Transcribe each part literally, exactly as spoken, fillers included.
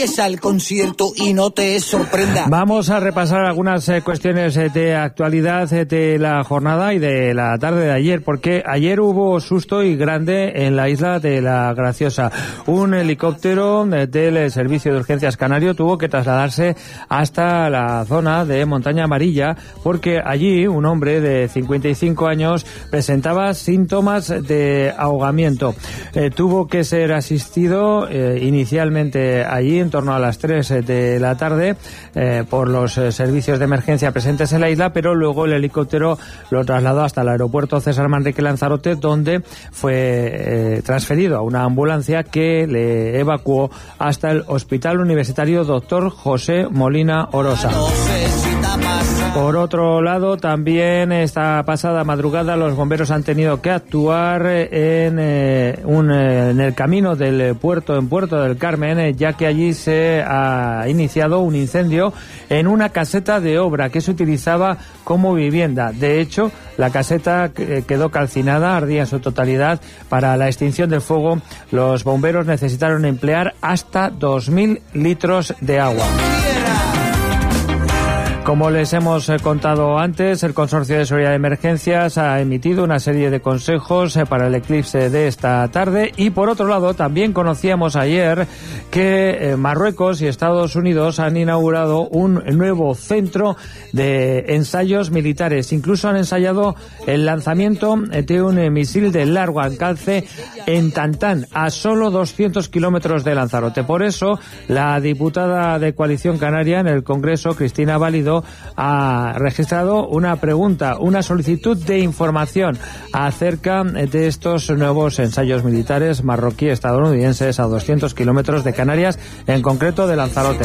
Empieza el concierto y no te sorprenda. Vamos a repasar algunas eh, cuestiones eh, de actualidad eh, de la jornada y de la tarde de ayer, porque ayer hubo susto y grande en la isla de La Graciosa. Un helicóptero eh, del Servicio de Urgencias Canario tuvo que trasladarse hasta la zona de Montaña Amarilla, porque allí un hombre de cincuenta y cinco años presentaba síntomas de ahogamiento. Eh, tuvo que ser asistido eh, inicialmente allí en torno a las tres de la tarde eh, por los eh, servicios de emergencia presentes en la isla, pero luego el helicóptero lo trasladó hasta el aeropuerto César Manrique Lanzarote, donde fue eh, transferido a una ambulancia que le evacuó hasta el Hospital Universitario Doctor José Molina Orosa. Por otro lado, también esta pasada madrugada los bomberos han tenido que actuar en, eh, un, eh, en el camino del puerto, en Puerto del Carmen, eh, ya que allí se ha iniciado un incendio en una caseta de obra que se utilizaba como vivienda. De hecho, la caseta quedó calcinada, ardía en su totalidad. Para la extinción del fuego, los bomberos necesitaron emplear hasta dos mil litros de agua. Como les hemos contado antes, el Consorcio de Seguridad de Emergencias ha emitido una serie de consejos para el eclipse de esta tarde y, por otro lado, también conocíamos ayer que Marruecos y Estados Unidos han inaugurado un nuevo centro de ensayos militares. Incluso han ensayado el lanzamiento de un misil de largo alcance en Tantán, a solo doscientos kilómetros de Lanzarote. Por eso, la diputada de Coalición Canaria en el Congreso, Cristina Válido, ha registrado una pregunta, una solicitud de información acerca de estos nuevos ensayos militares marroquí-estadounidenses a doscientos kilómetros de Canarias, en concreto de Lanzarote.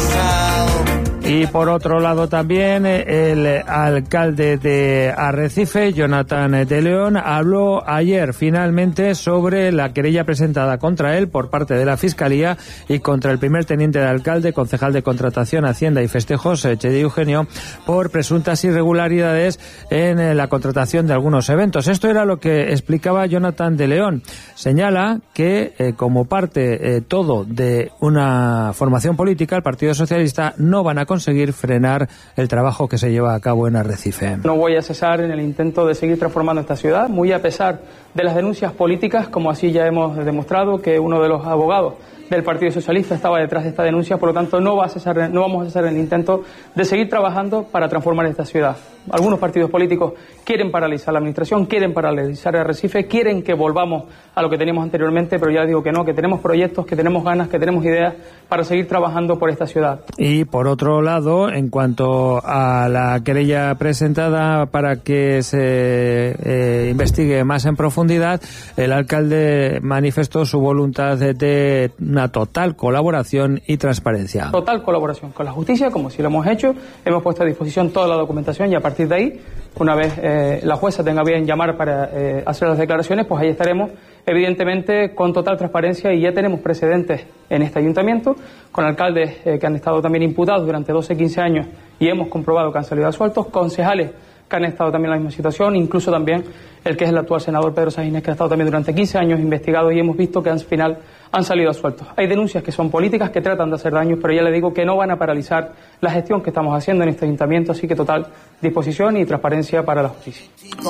Y por otro lado también el alcalde de Arrecife, Jonathan de León, habló ayer finalmente sobre la querella presentada contra él por parte de la Fiscalía y contra el primer teniente de alcalde, concejal de Contratación, Hacienda y Festejos, Chedi Eugenio, por presuntas irregularidades en la contratación de algunos eventos. Esto era lo que explicaba Jonathan de León. Señala que eh, como parte eh, todo de una formación política, el Partido Socialista no van a conseguir frenar el trabajo que se lleva a cabo en Arrecife. No voy a cesar en el intento de seguir transformando esta ciudad, muy a pesar de las denuncias políticas, como así ya hemos demostrado que uno de los abogados del Partido Socialista estaba detrás de esta denuncia. Por lo tanto, no, va a cesar, no vamos a cesar en el intento de seguir trabajando para transformar esta ciudad. Algunos partidos políticos quieren paralizar la administración, quieren paralizar el Arrecife, quieren que volvamos a lo que teníamos anteriormente, pero ya digo que no, que tenemos proyectos, que tenemos ganas, que tenemos ideas para seguir trabajando por esta ciudad. Y por otro lado, en cuanto a la querella presentada para que se eh, investigue más en profundidad, el alcalde manifestó su voluntad de, de una total colaboración y transparencia. Total colaboración con la justicia, como si lo hemos hecho, hemos puesto a disposición toda la documentación y a partir de ahí, una vez eh, la jueza tenga bien llamar para eh, hacer las declaraciones, pues ahí estaremos, evidentemente, con total transparencia, y ya tenemos precedentes en este ayuntamiento, con alcaldes eh, que han estado también imputados durante doce, quince años y hemos comprobado que han salido absueltos, concejales que han estado también en la misma situación, incluso también el que es el actual senador Pedro Sáenz, que ha estado también durante quince años investigado y hemos visto que al final han salido absueltos. Hay denuncias que son políticas, que tratan de hacer daño, pero ya le digo que no van a paralizar la gestión que estamos haciendo en este ayuntamiento, así que total disposición y transparencia para la justicia.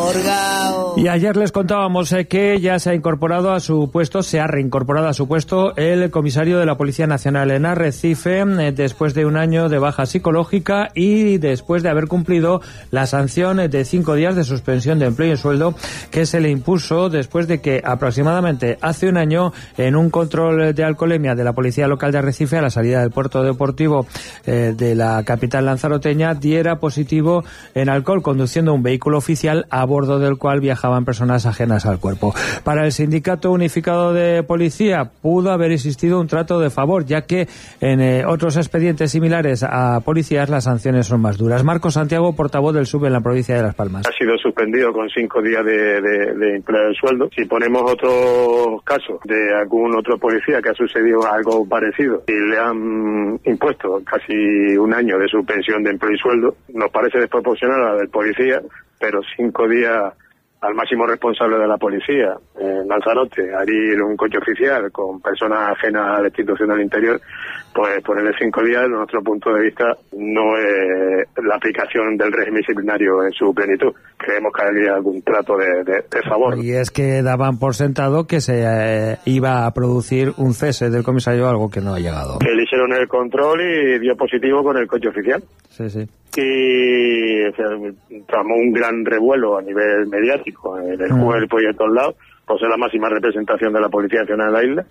Y ayer les contábamos eh, que ya se ha incorporado a su puesto, se ha reincorporado a su puesto el comisario de la Policía Nacional en Arrecife, eh, después de un año de baja psicológica y después de haber cumplido la sanción de cinco días de suspensión de empleo y sueldo que se le impuso después de que aproximadamente hace un año, en un control de alcoholemia de la Policía Local de Arrecife a la salida del puerto deportivo eh, de la capital lanzaroteña, diera positivo en alcohol, conduciendo un vehículo oficial a bordo del cual viajaban personas ajenas al cuerpo. Para el Sindicato Unificado de Policía pudo haber existido un trato de favor, ya que en eh, otros expedientes similares a policías las sanciones son más duras. Marcos Santiago, portavoz del S U B en la provincia de Las Palmas. Ha sido suspendido con cinco días de, de, de empleo del sueldo. Si ponemos otros casos de algún otro policía que ha sucedido algo parecido y le han impuesto casi un año de suspensión de empleo y sueldo, nos parece desproporcional a la del policía, pero cinco días al máximo responsable de la policía en Lanzarote a ir un coche oficial con personas ajenas a la institución del interior, pues ponerle cinco días, desde nuestro punto de vista, no es la aplicación del régimen disciplinario en su plenitud. Creemos que había algún trato de, de, de favor. Y es que daban por sentado que se eh, iba a producir un cese del comisario, algo que no ha llegado. Que le hicieron el control y dio positivo con el coche oficial. Sí, sí. Y o sea, tramó un gran revuelo a nivel mediático en el cuerpo y en todos lados, por ser la máxima representación de la Policía Nacional de la isla,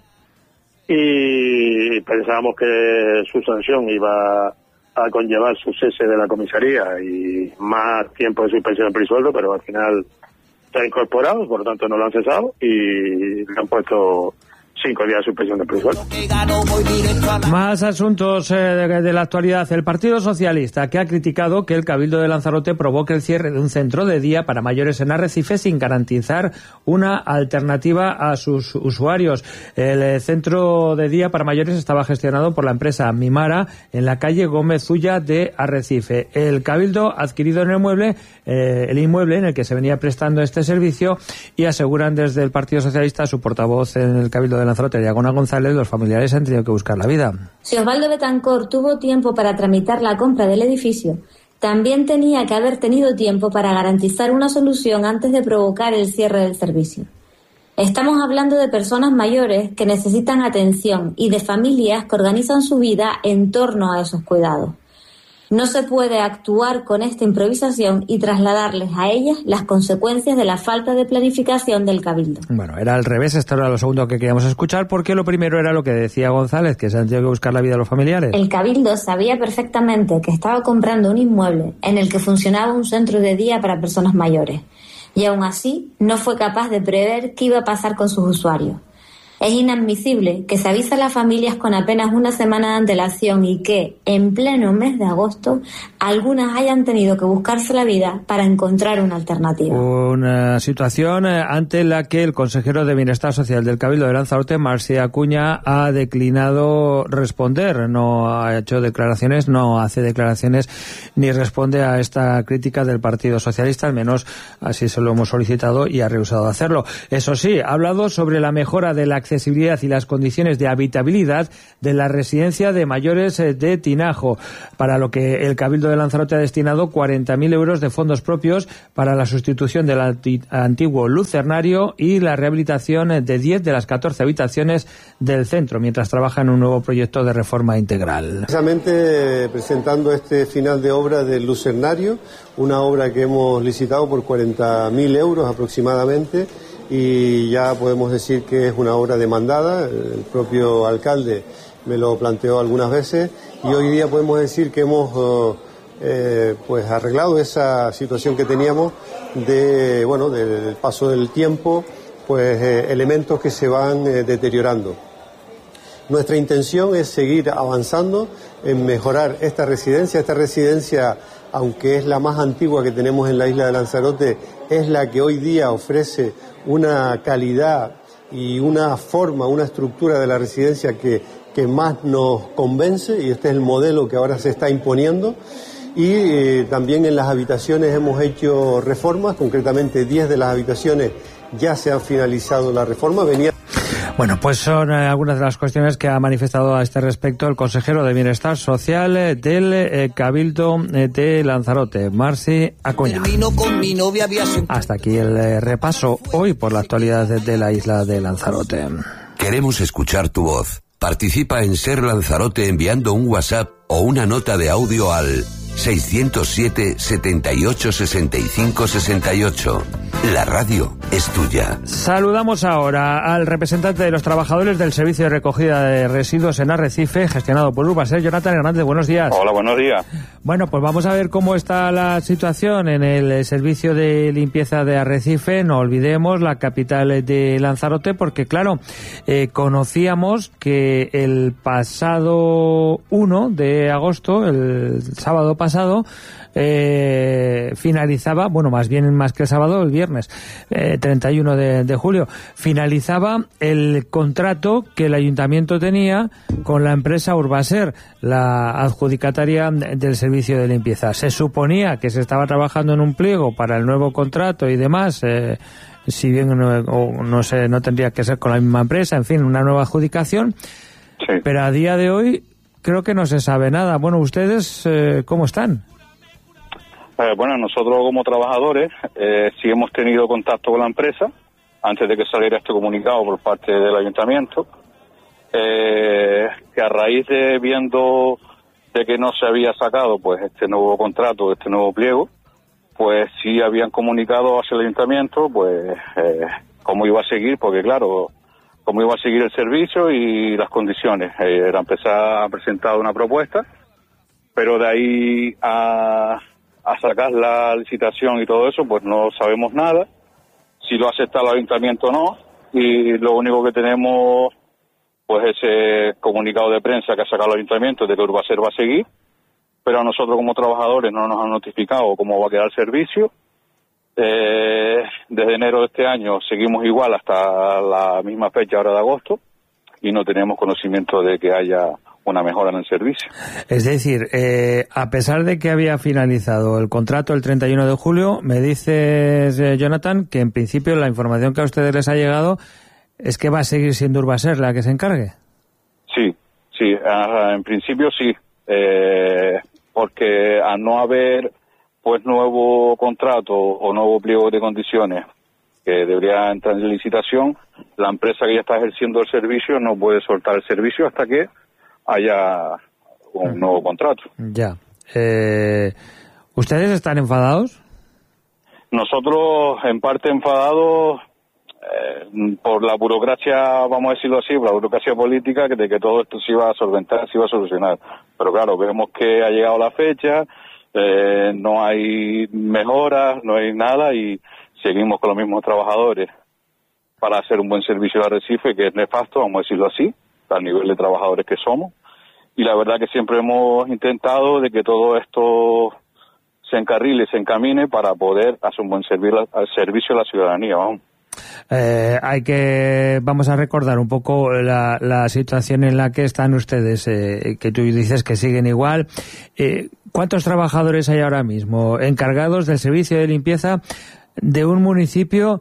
y pensábamos que su sanción iba a conllevar su cese de la comisaría y más tiempo de suspensión de sueldo, pero al final se ha incorporado, por lo tanto no lo han cesado y le han puesto cinco días de suspensión de prisueldo. Más asuntos eh, de, de la actualidad. El Partido Socialista, que ha criticado que el Cabildo de Lanzarote provoque el cierre de un centro de día para mayores en Arrecife sin garantizar una alternativa a sus usuarios. El eh, centro de día para mayores estaba gestionado por la empresa Mimara en la calle Gómez Ulla de Arrecife. El Cabildo ha adquirido en el mueble, eh, el inmueble en el que se venía prestando este servicio, y aseguran desde el Partido Socialista, su portavoz en el Cabildo de Lanzarote, Diagonal González, los familiares han tenido que buscar la vida. Si Osvaldo Betancor tuvo tiempo para tramitar la compra del edificio, también tenía que haber tenido tiempo para garantizar una solución antes de provocar el cierre del servicio. Estamos hablando de personas mayores que necesitan atención y de familias que organizan su vida en torno a esos cuidados. No se puede actuar con esta improvisación y trasladarles a ellas las consecuencias de la falta de planificación del Cabildo. Bueno, era al revés, esto era lo segundo que queríamos escuchar, porque lo primero era lo que decía González, que se han tenido que buscar la vida a los familiares. El Cabildo sabía perfectamente que estaba comprando un inmueble en el que funcionaba un centro de día para personas mayores, y aún así no fue capaz de prever qué iba a pasar con sus usuarios. Es inadmisible que se avise a las familias con apenas una semana de antelación y que, en pleno mes de agosto, algunas hayan tenido que buscarse la vida para encontrar una alternativa. Una situación ante la que el consejero de Bienestar Social del Cabildo de Lanzarote, Marci Acuña, ha declinado responder. No ha hecho declaraciones, no hace declaraciones ni responde a esta crítica del Partido Socialista, al menos así se lo hemos solicitado y ha rehusado hacerlo. Eso sí, ha hablado sobre la mejora de la accesibilidad y las condiciones de habitabilidad de la residencia de mayores de Tinajo, para lo que el Cabildo de Lanzarote ha destinado cuarenta mil euros de fondos propios para la sustitución del anti- antiguo lucernario y la rehabilitación de diez de las catorce habitaciones del centro, mientras trabaja en un nuevo proyecto de reforma integral. Precisamente presentando este final de obra del lucernario, una obra que hemos licitado por cuarenta mil euros aproximadamente, y ya podemos decir que es una obra demandada. El propio alcalde me lo planteó algunas veces y hoy día podemos decir que hemos eh, pues arreglado esa situación que teníamos de bueno del paso del tiempo, pues eh, elementos que se van eh, deteriorando. Nuestra intención es seguir avanzando en mejorar esta residencia. Esta residencia, aunque es la más antigua que tenemos en la isla de Lanzarote, es la que hoy día ofrece una calidad y una forma, una estructura de la residencia que, que más nos convence, y este es el modelo que ahora se está imponiendo. Y eh, también en las habitaciones hemos hecho reformas, concretamente diez de las habitaciones ya se han finalizado la reforma. Venía... Bueno, pues son eh, algunas de las cuestiones que ha manifestado a este respecto el consejero de Bienestar Social eh, del eh, Cabildo eh, de Lanzarote, Marci Acuña. Hasta aquí el eh, repaso hoy por la actualidad de, de la isla de Lanzarote. Queremos escuchar tu voz. Participa en Ser Lanzarote enviando un WhatsApp o una nota de audio al seiscientos siete, setenta y ocho, sesenta y cinco, sesenta y ocho. La radio es tuya. Saludamos ahora al representante de los trabajadores del Servicio de Recogida de Residuos en Arrecife, gestionado por Urbaser, Jonathan Hernández. Buenos días. Hola, buenos días. Bueno, pues vamos a ver cómo está la situación en el Servicio de Limpieza de Arrecife. No olvidemos la capital de Lanzarote, porque claro, eh, conocíamos que el pasado uno de agosto, el sábado pasado, pasado eh, finalizaba, bueno, más bien más que el sábado, el viernes, eh, treinta y uno de julio, finalizaba el contrato que el ayuntamiento tenía con la empresa Urbaser, la adjudicataria del servicio de limpieza. Se suponía que se estaba trabajando en un pliego para el nuevo contrato y demás, eh, si bien no, no sé, no tendría que ser con la misma empresa, en fin, una nueva adjudicación. Sí. Pero a día de hoy creo que no se sabe nada. Bueno, ¿ustedes eh, cómo están? Eh, bueno, nosotros como trabajadores eh, sí hemos tenido contacto con la empresa antes de que saliera este comunicado por parte del ayuntamiento, eh, que a raíz de viendo de que no se había sacado pues este nuevo contrato, este nuevo pliego, pues sí habían comunicado hacia el ayuntamiento pues eh, cómo iba a seguir, porque claro, cómo iba a seguir el servicio y las condiciones. Eh, la empresa ha presentado una propuesta, pero de ahí a, a sacar la licitación y todo eso, pues no sabemos nada. Si lo ha aceptado el ayuntamiento o no, y lo único que tenemos pues ese comunicado de prensa que ha sacado el ayuntamiento de que Urbaser va a seguir, pero a nosotros como trabajadores no nos han notificado cómo va a quedar el servicio. Eh, desde enero de este año seguimos igual hasta la misma fecha ahora de agosto y no tenemos conocimiento de que haya una mejora en el servicio. Es decir, eh, a pesar de que había finalizado el contrato el treinta y uno de julio, me dices, eh, Jonathan, que en principio la información que a ustedes les ha llegado es que va a seguir siendo Urbaser la que se encargue. Sí, sí, uh, en principio sí, eh, porque al no haber pues nuevo contrato o nuevo pliego de condiciones que debería entrar en licitación, la empresa que ya está ejerciendo el servicio no puede soltar el servicio hasta que haya un nuevo contrato. Ya. Eh, ¿Ustedes están enfadados? Nosotros, en parte enfadados eh, por la burocracia, vamos a decirlo así, por la burocracia política, que de que todo esto se iba a solventar, se iba a solucionar. Pero claro, vemos que ha llegado la fecha, eh, no hay mejoras, no hay nada y seguimos con los mismos trabajadores para hacer un buen servicio de arrecife, que es nefasto, vamos a decirlo así, al nivel de trabajadores que somos. Y la verdad que siempre hemos intentado de que todo esto se encarrile, se encamine para poder hacer un buen servicio al servicio a la ciudadanía, vamos. Eh, hay que, vamos a recordar un poco la, la situación en la que están ustedes, eh, que tú dices que siguen igual. Eh, ¿Cuántos trabajadores hay ahora mismo encargados del servicio de limpieza de un municipio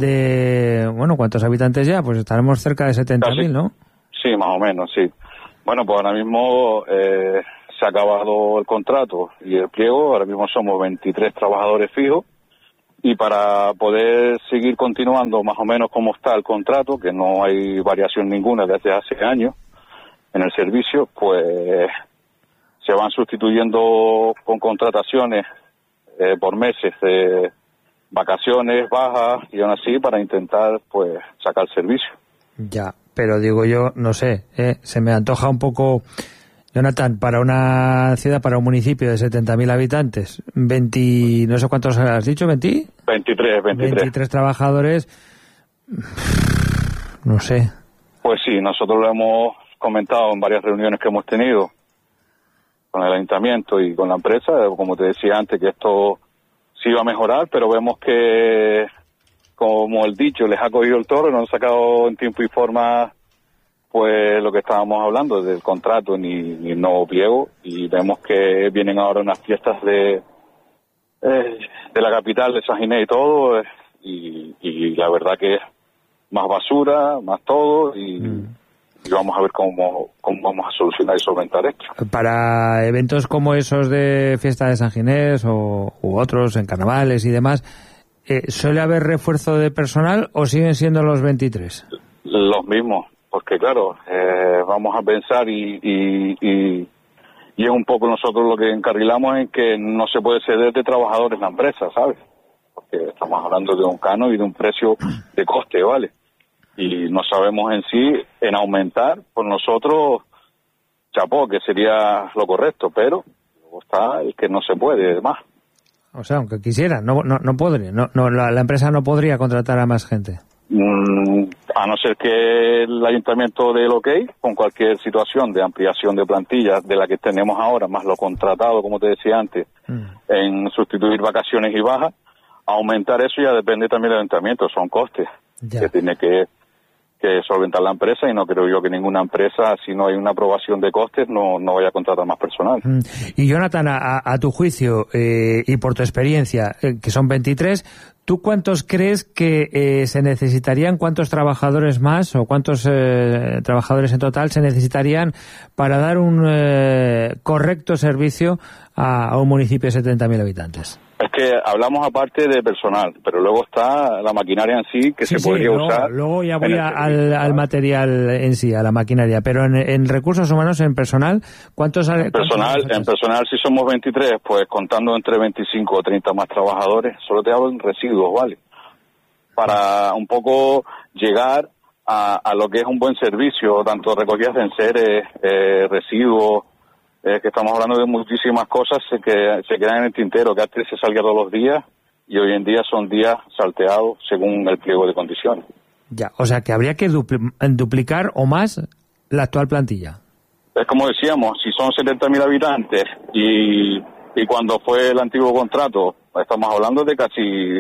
de, bueno, ¿cuántos habitantes ya? Pues estaremos cerca de setenta mil, ¿no? Sí, más o menos, sí. Bueno, pues ahora mismo eh, se ha acabado el contrato y el pliego, ahora mismo somos veintitrés trabajadores fijos y para poder seguir continuando más o menos como está el contrato, que no hay variación ninguna desde hace años en el servicio, pues se van sustituyendo con contrataciones eh, por meses de vacaciones, bajas y aún así para intentar pues sacar el servicio. Ya. Pero digo yo, no sé, eh, se me antoja un poco, Jonathan, para una ciudad, para un municipio de setenta mil habitantes, veinte, no sé cuántos has dicho, veinte? veintitrés, veintitrés. veintitrés trabajadores, no sé. Pues sí, nosotros lo hemos comentado en varias reuniones que hemos tenido con el ayuntamiento y con la empresa, como te decía antes, que esto sí iba a mejorar, pero vemos que, como el dicho, les ha cogido el toro, no han sacado en tiempo y forma pues lo que estábamos hablando del contrato ni, ni el nuevo pliego, y vemos que vienen ahora unas fiestas de eh, de la capital de San Ginés y todo, eh, y, y la verdad que es más basura, más todo, y, mm. y vamos a ver cómo, cómo vamos a solucionar y solventar esto. Para eventos como esos de fiesta de San Ginés o u otros en carnavales y demás, Eh, ¿suele haber refuerzo de personal o siguen siendo los veintitrés? Los mismos, porque claro, eh, vamos a pensar y, y, y, y es un poco nosotros lo que encarrilamos en que no se puede ceder de trabajadores la empresa, ¿sabes? Porque estamos hablando de un cano y de un precio de coste, ¿vale? Y no sabemos en sí en aumentar, por nosotros, chapó, que sería lo correcto, pero está el que no se puede más. O sea, aunque quisiera, no no, no podría, no, no la, la empresa no podría contratar a más gente. Mm, a no ser que el ayuntamiento dé el ok con cualquier situación de ampliación de plantilla de la que tenemos ahora, más lo contratado, como te decía antes, mm. en sustituir vacaciones y bajas, aumentar eso ya depende también del ayuntamiento, son costes ya. que tiene que, que solventar la empresa, y no creo yo que ninguna empresa, si no hay una aprobación de costes, no, no vaya a contratar más personal. Mm. Y Jonathan, a, a tu juicio eh, y por tu experiencia, eh, que son veintitrés, ¿tú cuántos crees que eh, se necesitarían, cuántos trabajadores más o cuántos eh, trabajadores en total se necesitarían para dar un eh, correcto servicio a, a un municipio de setenta mil habitantes? Es que hablamos aparte de personal, pero luego está la maquinaria en sí que sí, se sí, podría luego, usar. Luego ya voy a, al, al material en sí, a la maquinaria, pero en, en recursos humanos, en personal, ¿cuántos? En personal, en personal si somos veintitrés, pues contando entre veinticinco o treinta más trabajadores, solo te hablo en residuos, ¿vale? Para un poco llegar a, a lo que es un buen servicio, tanto recogidas de enseres, eh, residuos, Eh, que estamos hablando de muchísimas cosas que se quedan en el tintero, que antes se salía todos los días y hoy en día son días salteados según el pliego de condiciones. Ya, o sea que habría que dupl- duplicar o más la actual plantilla. Es como decíamos, si son setenta mil habitantes y, y cuando fue el antiguo contrato, estamos hablando de casi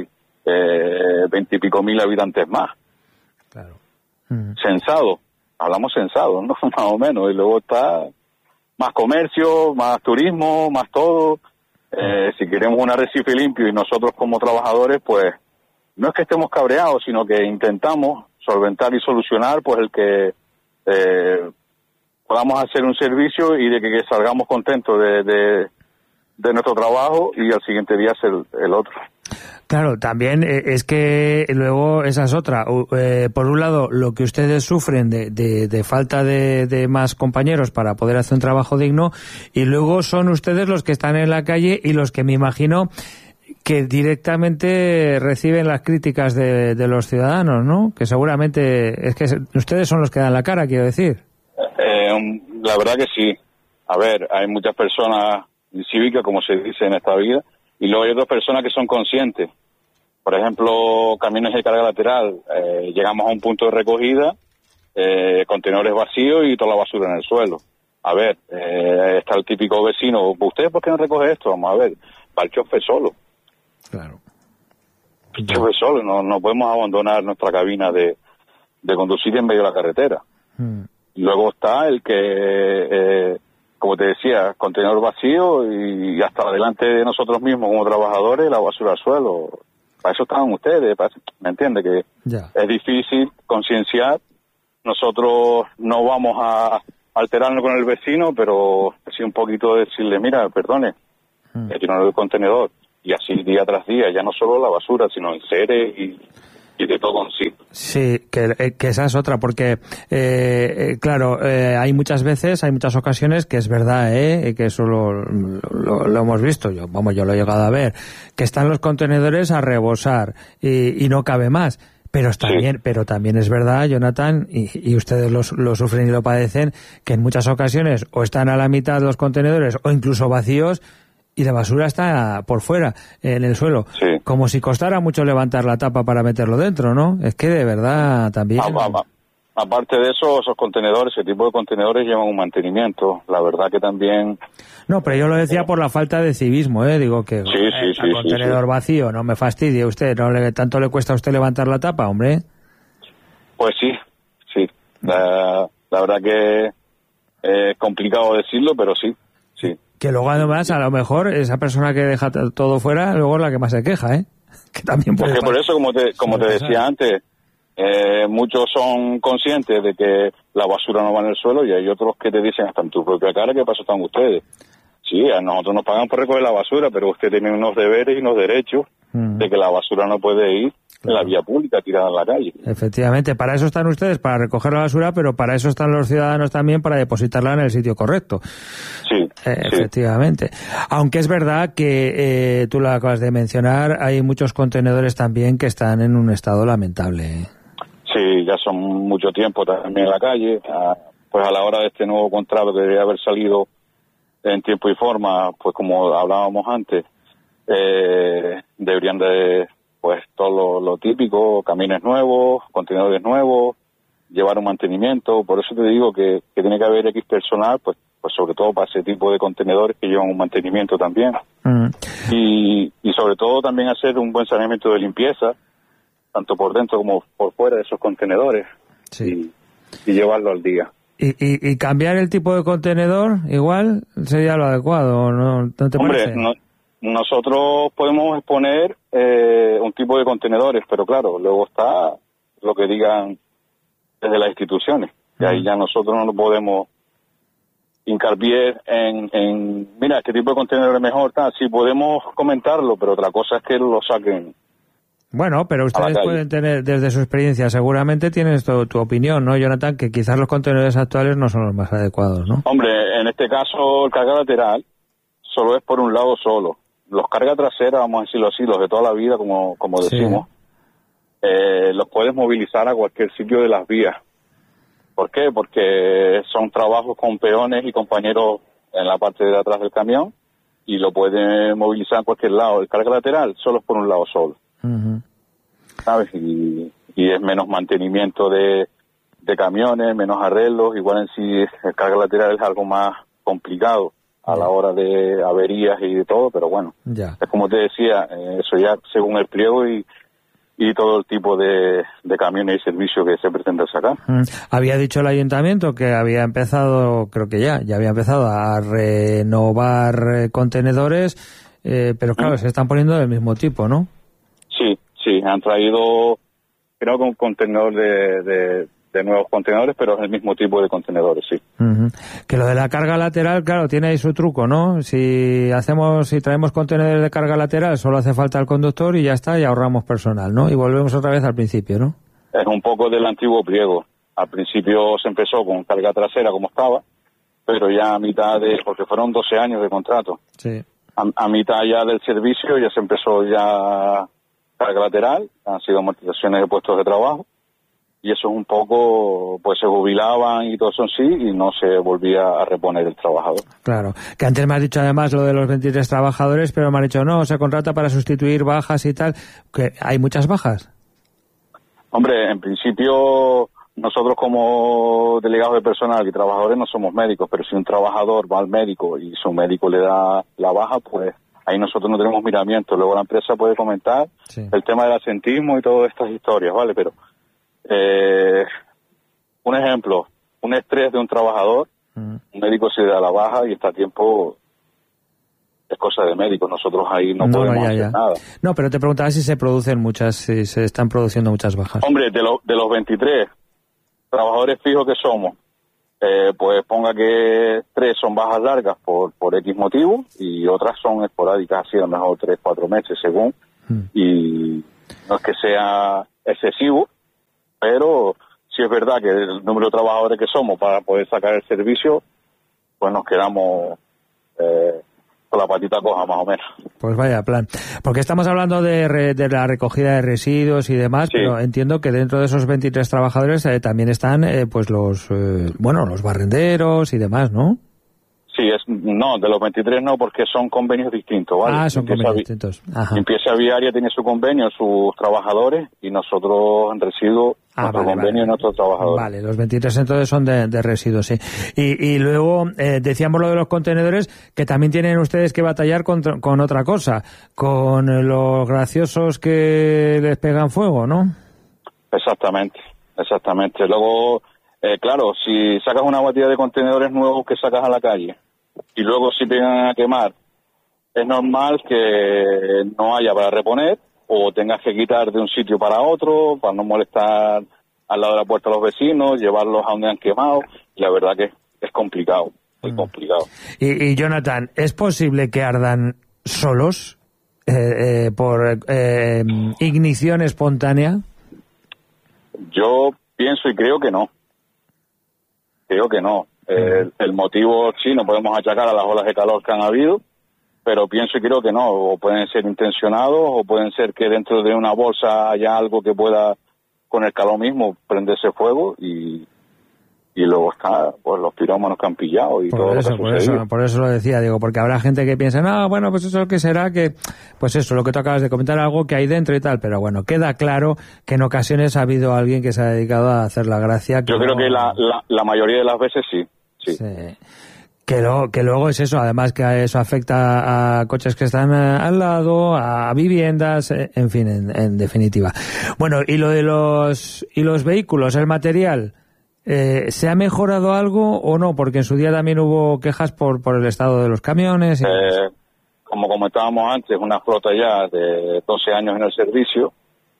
veinte eh, y pico mil habitantes más. Claro. Mm. Censado, hablamos censado, ¿no? Más o menos, y luego está más comercio, más turismo, más todo. Eh, si queremos un arrecife limpio y nosotros como trabajadores, pues no es que estemos cabreados, sino que intentamos solventar y solucionar, pues el que eh, podamos hacer un servicio y de que, que salgamos contentos de, de, de nuestro trabajo y al siguiente día hacer el, el otro. Claro, también eh, es que luego esa es otra. Eh, por un lado, lo que ustedes sufren de, de, de falta de, de más compañeros para poder hacer un trabajo digno, y luego son ustedes los que están en la calle y los que me imagino que directamente reciben las críticas de, de los ciudadanos, ¿no? Que seguramente es que ustedes son los que dan la cara, quiero decir. Eh, la verdad que sí. A ver, hay muchas personas cívicas, como se dice en esta vida, y luego hay otras personas que son conscientes. Por ejemplo, camiones de carga lateral, eh, llegamos a un punto de recogida, eh, contenedores vacíos y toda la basura en el suelo. A ver, eh, está el típico vecino, ¿usted por qué no recoge esto? Vamos a ver, va el chofer solo. Claro. El chofer solo, no, no podemos abandonar nuestra cabina de, de conducir en medio de la carretera. Hmm. Luego está el que... Eh, como te decía, contenedor vacío y hasta delante de nosotros mismos como trabajadores, la basura al suelo. Para eso estaban ustedes, para eso, ¿me entiende? Que ya. Es difícil concienciar. Nosotros no vamos a alterarnos con el vecino, pero sí un poquito decirle, mira, perdone, mm. aquí no hay contenedor. Y así día tras día, ya no solo la basura, sino enseres y... y de todo en sí. Sí, que, que esa es otra, porque, eh, claro, eh, hay muchas veces, hay muchas ocasiones que es verdad, eh, que eso lo, lo, lo hemos visto, yo, vamos, yo lo he llegado a ver, que están los contenedores a rebosar y, y no cabe más. Pero también, sí. pero también es verdad, Jonathan, y, y ustedes lo, lo sufren y lo padecen, que en muchas ocasiones o están a la mitad los contenedores o incluso vacíos, y la basura está por fuera, en el suelo. Sí. Como si costara mucho levantar la tapa para meterlo dentro, ¿no? Es que de verdad también... Ah, ah, ah. Aparte de eso, esos contenedores, ese tipo de contenedores llevan un mantenimiento. La verdad que también... No, pero yo lo decía por la falta de civismo, ¿eh? Digo que... Sí, sí, eh, sí. contenedor sí, sí. vacío, no me fastidie usted. ¿No le, tanto le cuesta a usted levantar la tapa, hombre? Pues sí, sí. La, la verdad que es complicado decirlo, pero sí, sí. Que luego además, a lo mejor, esa persona que deja todo fuera, luego es la que más se queja, ¿eh? Que también puede Porque por eso, como te, como te decía antes, eh, muchos son conscientes de que la basura no va en el suelo y hay otros que te dicen hasta en tu propia cara qué pasó están ustedes. Sí, a nosotros nos pagan por recoger la basura, pero usted tiene unos deberes y unos derechos mm. de que la basura no puede ir en la vía pública tirada en la calle. Efectivamente, para eso están ustedes, para recoger la basura, pero para eso están los ciudadanos también, para depositarla en el sitio correcto. Sí, eh, efectivamente. Sí. Aunque es verdad que, eh, tú lo acabas de mencionar, hay muchos contenedores también que están en un estado lamentable. ¿eh? Sí, ya son mucho tiempo también en la calle. Ah, pues a la hora de este nuevo contrato que debería haber salido en tiempo y forma, pues como hablábamos antes, eh, deberían de... pues todo lo, lo típico, camiones nuevos, contenedores nuevos, llevar un mantenimiento. Por eso te digo que, que tiene que haber X personal, pues, pues sobre todo para ese tipo de contenedores que llevan un mantenimiento también. Mm. Y, y sobre todo también hacer un buen saneamiento de limpieza, tanto por dentro como por fuera de esos contenedores, sí. y, y llevarlo al día. ¿Y, y, y cambiar el tipo de contenedor igual sería lo adecuado, ¿no, ¿No te Hombre, parece? No, nosotros podemos exponer eh, un tipo de contenedores, pero claro, luego está lo que digan desde las instituciones, y ahí ya nosotros no podemos hincapié en, en, mira, este tipo de contenedor es mejor, tal. Sí podemos comentarlo, pero otra cosa es que lo saquen. Bueno, pero ustedes pueden tener, desde su experiencia, seguramente tienes tu, tu opinión, ¿no, Jonathan? Que quizás los contenedores actuales no son los más adecuados, ¿no? Hombre, en este caso, el carga lateral solo es por un lado solo. Los carga traseras, vamos a decirlo así, los de toda la vida, como, como decimos, sí. eh, los puedes movilizar a cualquier sitio de las vías. ¿Por qué? Porque son trabajos con peones y compañeros en la parte de atrás del camión y lo pueden movilizar a cualquier lado. El carga lateral solo es por un lado solo. Uh-huh. ¿Sabes? Y, y es menos mantenimiento de, de camiones, menos arreglos. Igual en sí el carga lateral es algo más complicado a la hora de averías y de todo, pero bueno, ya. Es como te decía, eh, eso ya según el pliego y y todo el tipo de, de camiones y servicios que se pretende sacar. Mm. Había dicho el ayuntamiento que había empezado, creo que ya, ya había empezado a renovar eh, contenedores, eh, pero claro, mm. se están poniendo del mismo tipo, ¿no? Sí, sí, han traído, creo que un contenedor de, de, de nuevos contenedores, pero es el mismo tipo de contenedores, sí. Uh-huh. Que lo de la carga lateral, claro, tiene ahí su truco, ¿no? Si hacemos, si traemos contenedores de carga lateral, solo hace falta el conductor y ya está, y ahorramos personal, ¿no? Y volvemos otra vez al principio, ¿no? Es un poco del antiguo pliego. Al principio se empezó con carga trasera como estaba, pero ya a mitad de, porque fueron doce años de contrato. Sí. A, a mitad ya del servicio ya se empezó ya carga lateral, han sido amortizaciones de puestos de trabajo. Y eso es un poco, pues se jubilaban y todo eso en sí, y no se volvía a reponer el trabajador. Claro, que antes me has dicho además lo de los veintitrés trabajadores, pero me has dicho, no, se contrata para sustituir bajas y tal, que ¿hay muchas bajas? Hombre, en principio, nosotros como delegados de personal y trabajadores no somos médicos, pero si un trabajador va al médico y su médico le da la baja, pues ahí nosotros no tenemos miramiento. Luego la empresa puede comentar sí. el tema del asentismo y todas estas historias, ¿vale? Pero Eh, un ejemplo, un estrés de un trabajador, mm. un médico se da la baja y está a tiempo, es cosa de médico, nosotros ahí no, no podemos ya, hacer ya. nada. No, pero te preguntaba si se producen muchas, si se están produciendo muchas bajas. Hombre, de, lo, de los veintitrés trabajadores fijos que somos, eh, pues ponga que tres son bajas largas por, por X motivo y otras son esporádicas, así a lo mejor tres, cuatro meses según, mm. y no es que sea excesivo, pero si es verdad que el número de trabajadores que somos para poder sacar el servicio, pues nos quedamos eh, con la patita coja más o menos. Pues vaya plan. Porque estamos hablando de, re, de la recogida de residuos y demás, sí. pero entiendo que dentro de esos veintitrés trabajadores eh, también están eh, pues los eh, bueno los barrenderos y demás, ¿no? Sí, es no, de los veintitrés no, porque son convenios distintos, ¿vale? Ah, son Limpieza convenios vi- distintos. Ajá. Limpieza viaria tiene su convenio, sus trabajadores, y nosotros en residuos, ah, nuestro vale, convenio vale. y nuestros trabajadores. Vale, los veintitrés entonces son de, de residuos, sí. Y, y luego eh, decíamos lo de los contenedores, que también tienen ustedes que batallar con, con otra cosa, con los graciosos que les pegan fuego, ¿no? Exactamente, exactamente. Luego, eh, claro, si sacas una batida de contenedores nuevos que sacas a la calle, y luego si te llegan a quemar, es normal que no haya para reponer o tengas que quitar de un sitio para otro para no molestar al lado de la puerta a los vecinos, llevarlos a donde han quemado. Y la verdad que es complicado, muy mm. complicado. Y, y Jonathan, ¿es posible que ardan solos eh, eh, por eh, ignición espontánea? Yo pienso y creo que no. Creo que no. El, el motivo sí, no podemos achacar a las olas de calor que han habido, pero pienso y creo que no, o pueden ser intencionados, o pueden ser que dentro de una bolsa haya algo que pueda, con el calor mismo, prenderse fuego y, y luego está pues los pirómanos que han pillado y por todo eso, lo que por ha sucedido. eso, por eso lo decía, digo, porque habrá gente que piensa, no, bueno, pues eso que será que, pues eso, lo que tú acabas de comentar, algo que hay dentro y tal, pero bueno, queda claro que en ocasiones ha habido alguien que se ha dedicado a hacer la gracia. Que Yo creo no... que la, la, la mayoría de las veces sí, sí. sí. Que, lo, que luego es eso, además que eso afecta a coches que están al lado, a viviendas, en fin, en, en definitiva. Bueno, y lo de los y los vehículos, el material, eh, ¿se ha mejorado algo o no? Porque en su día también hubo quejas por, por el estado de los camiones. Y... Eh, como comentábamos antes, una flota ya de doce años en el servicio,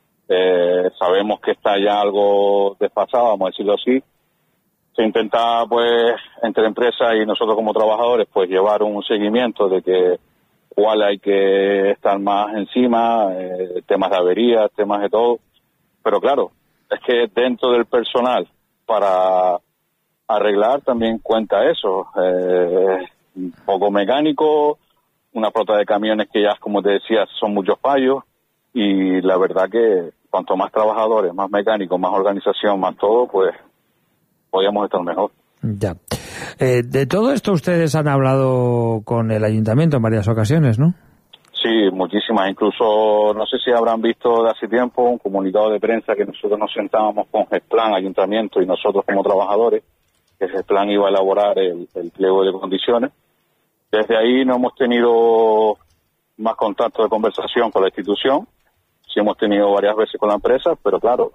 eh, sabemos que está ya algo desfasada, vamos a decirlo así. Se intenta, pues, entre empresas y nosotros como trabajadores, pues, llevar un seguimiento de que cuál hay que estar más encima, eh, temas de averías, temas de todo. Pero claro, es que dentro del personal para arreglar también cuenta eso. Eh, un poco mecánico, una flota de camiones que ya, como te decía, son muchos fallos. Y la verdad que cuanto más trabajadores, más mecánicos, más organización, más todo, pues podríamos estar mejor. Ya. Eh, de todo esto ustedes han hablado con el ayuntamiento en varias ocasiones, ¿no? Sí, muchísimas. Incluso, no sé si habrán visto de hace tiempo un comunicado de prensa que nosotros nos sentábamos con GESPLAN, ayuntamiento y nosotros como trabajadores, que GESPLAN iba a elaborar el, el pliego de condiciones. Desde ahí no hemos tenido más contacto de conversación con la institución. Sí hemos tenido varias veces con la empresa, pero claro,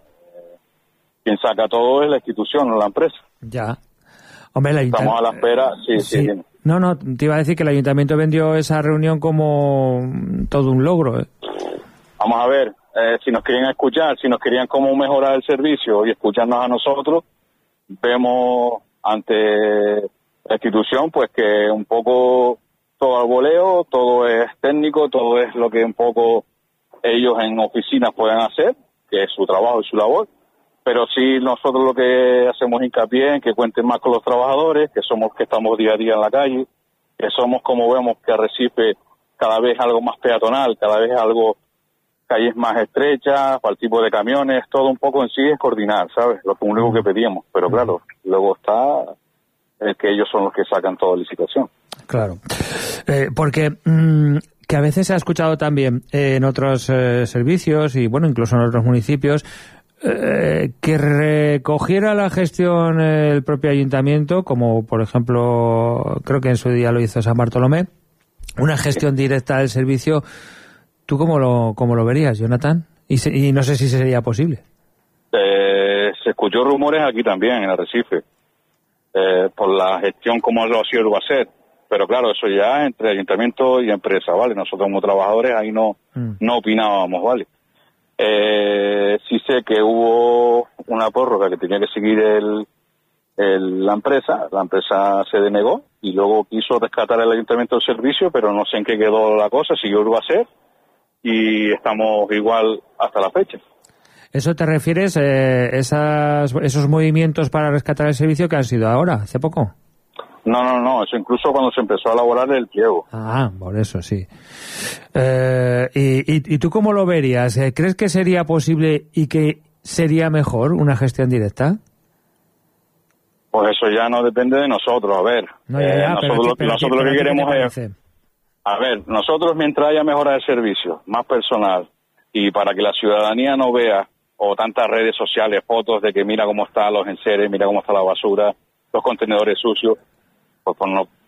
quien saca todo es la institución, no la empresa. Ya. Hombre, el ayuntamiento... Estamos a la espera, sí, sí. sí. No, no, te iba a decir que el ayuntamiento vendió esa reunión como todo un logro. ¿eh? Vamos a ver, eh, si nos querían escuchar, si nos querían cómo mejorar el servicio y escucharnos a nosotros, vemos ante la institución pues que un poco todo al voleo, todo es técnico, todo es lo que un poco ellos en oficinas pueden hacer, que es su trabajo y su labor. Pero sí nosotros lo que hacemos hincapié en que cuenten más con los trabajadores, que somos que estamos día a día en la calle, que somos como vemos que Arrecife cada vez algo más peatonal, cada vez algo calles más estrechas, para el tipo de camiones, todo un poco en sí es coordinar, ¿sabes? Lo único que pedíamos, pero claro, luego está el que ellos son los que sacan toda la licitación. Claro, eh, porque mmm, que a veces se ha escuchado también eh, en otros eh, servicios y bueno, incluso en otros municipios, Eh, que recogiera la gestión el propio ayuntamiento, como por ejemplo, creo que en su día lo hizo San Bartolomé, una gestión directa del servicio. ¿Tú cómo lo cómo lo verías, Jonathan? Y, se, y no sé si sería posible. Eh, se escuchó rumores aquí también, en Arrecife, eh, por la gestión como lo ha sido Urbacer, pero claro, eso ya entre ayuntamiento y empresa, ¿vale? Nosotros como trabajadores ahí no, mm. no opinábamos, ¿vale? Eh, sí sé que hubo una prórroga que tenía que seguir el, el, la empresa, la empresa se denegó y luego quiso rescatar el ayuntamiento del servicio, pero no sé en qué quedó la cosa, siguió Urbacer y estamos igual hasta la fecha. ¿Eso te refieres, eh, esas, esos movimientos para rescatar el servicio que han sido ahora, hace poco? No, no, no, eso incluso cuando se empezó a elaborar el pliego. Ah, por eso sí. Eh, y, y, ¿Y tú cómo lo verías? ¿Crees que sería posible y que sería mejor una gestión directa? Pues eso ya no depende de nosotros, a ver. No, ya, ya, eh, nosotros pero, lo, pero, nosotros pero, lo que queremos es... es... A ver, nosotros mientras haya mejora del servicio, más personal, y para que la ciudadanía no vea, o tantas redes sociales, fotos de que mira cómo están los enseres, mira cómo está la basura, los contenedores sucios, pues por, no,